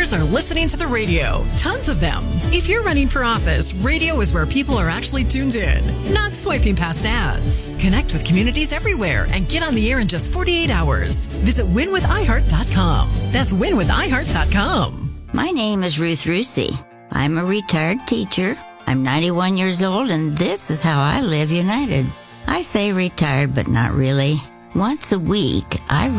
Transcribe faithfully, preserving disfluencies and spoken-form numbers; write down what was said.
Others are listening to the radio. Tons of them. If you're running for office, radio is where people are actually tuned in, not swiping past ads. Connect with communities everywhere and get on the air in just forty-eight hours. Visit win with i heart dot com. That's win with i heart dot com. My name is Ruth Rusi. I'm a retired teacher. I'm ninety-one years old, and this is how I live united. I say retired, but not really. Once a week, I